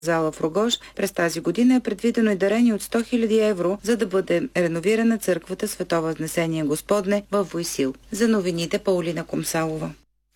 зала в Рогоз. През тази година е предвидено и дарение от 100 000 евро, за да бъде реновирана църквата Свето Възнесение Господне в Войсил. За новините Паулина Комсалова.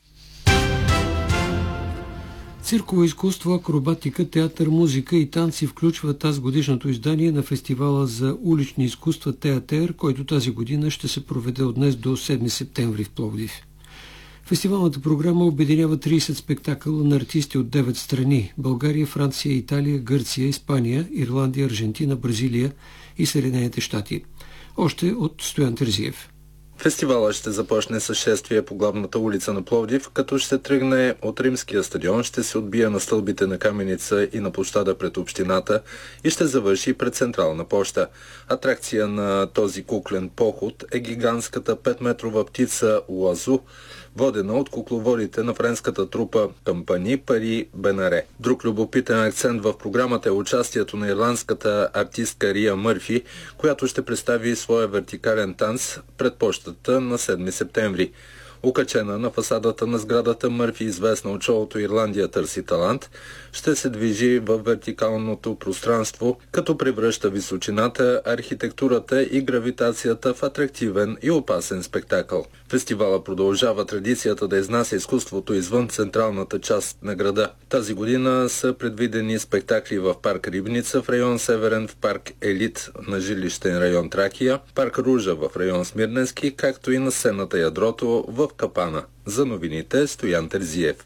Цирково изкуство, акробатика, театър, музика и танци включва тази годишното издание на фестивала за улични изкуства Театър, който тази година ще се проведе от днес до 7 септември в Пловдив. Фестивалната програма обединява 30 спектакъла на артисти от 9 страни – България, Франция, Италия, Гърция, Испания, Ирландия, Аржентина, Бразилия и Съединените щати. Още от Стоян Терзиев. Фестивалът ще започне с шествие по главната улица на Пловдив, като ще тръгне от Римския стадион, ще се отбие на стълбите на Каменица и на площада пред общината и ще завърши пред Централна поща. Атракция на този куклен поход е гигантската 5-метрова птица Лазу, водена от кукловодите на френската трупа Кампани Пари Бенаре. Друг любопитен акцент в програмата е участието на ирландската артистка Рия Мърфи, която ще представи своя вертикален танц пред пощата на 7 септември. Окачена на фасадата на сградата Мърфи, известна от шоуто Ирландия търси талант, ще се движи в вертикалното пространство, като превръща височината, архитектурата и гравитацията в атрактивен и опасен спектакъл. Фестивала продължава традицията да изнася изкуството извън централната част на града. Тази година са предвидени спектакли в парк Рибница в район Северен, в парк Елит на жилищен район Тракия, парк Ружа в район Смирненски, както и на сцената Ядрото в Капана. За новините Стоян Терзиев.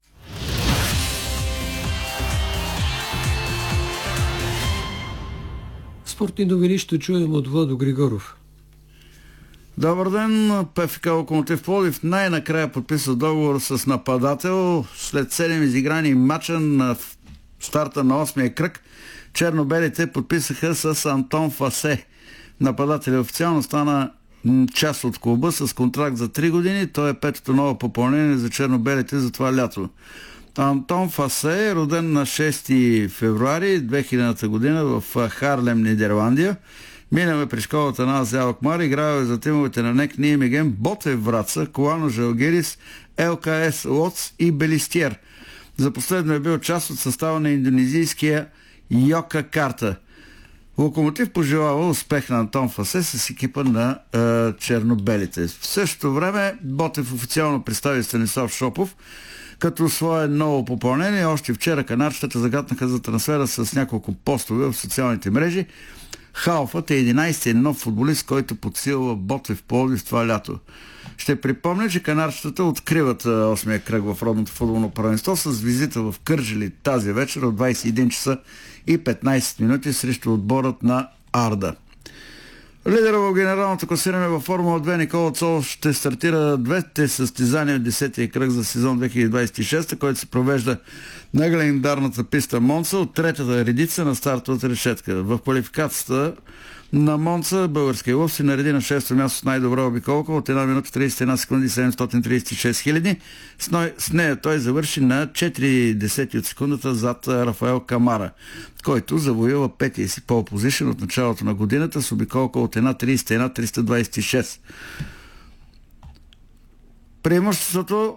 Спортни новини ще чуем от Владо Григоров. Добър ден! ПФК Локомотив Пловдив най-накрая подписа договор с нападател. След 7 изиграни матча на старта на 8-я кръг, черно-белите подписаха с Антон Фасе. Нападателят официално стана част от клуба с контракт за 3 години. Той е петото ново попълнение за черно-белите за това лято. Антон Фасе е роден на 6 февруари 2000 година в Харлем, Нидерландия. Минаме при школата на Аз Алкмар, играл е за тимовете на НЕК Ниемеген, Ботев Враца, Колано Жалгирис, ЛКС Лоц и Белистиер. За последно е бил част от състава на индонезийския Йока Карта. Локомотив пожелава успех на Антон Фасе с екипа на черно-белите. В същото време Ботев официално представи Станислав Шопов като свое ново попълнение. Още вчера канарчетата загатнаха за трансфера с няколко постове в социалните мрежи. Халфът е 11-ти нов футболист, който подсилва Ботев Пловдив това лято. Ще припомня, че канарчетата откриват 8-я кръг в родното футболно първенство с визита в Кърджали тази вечер от 21 часа и 15 минути срещу отборът на Арда. Лидера в генералното класиране във Формула 2 Никола Цолов ще стартира двете състезания от 10-я кръг за сезон 2026, който се провежда на легендарната писта Монца от третата редица на стартовата решетка. В квалификацията на Монца българския лъв се нареди на 6-то място с най-добра обиколка от 1 минута 31 секунди 736 хиляди. С нея той завърши на 4 от секундата зад Рафаел Камара, който завоюва петия си пол позишън от началото на годината с обиколка от 1.31 326. Преимуществото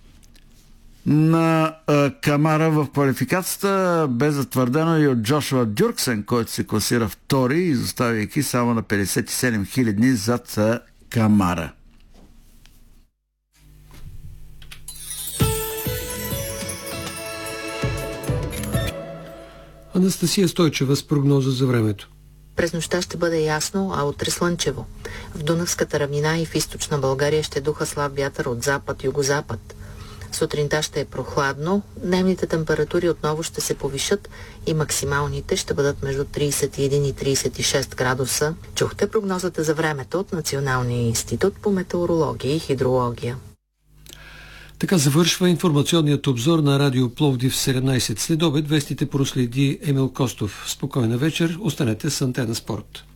на Камара в квалификацията бе затвърдено и от Джошуа Дюрксен, който се класира втори, изоставяйки само на 57 хилядни зад Камара. Анастасия Стойчева с прогноза за времето. През нощта ще бъде ясно, а утре слънчево. В Дунавската равнина и в източна България ще духа слаб вятър от запад-югозапад. Сутринта ще е прохладно, дневните температури отново ще се повишат и максималните ще бъдат между 31 и 36 градуса. Чухте прогнозата за времето от Националния институт по метеорология и хидрология. Така завършва информационният обзор на Радио Пловдив 17. Следобед вестите проследи Емил Костов. Спокойна вечер, останете с Антена Спорт.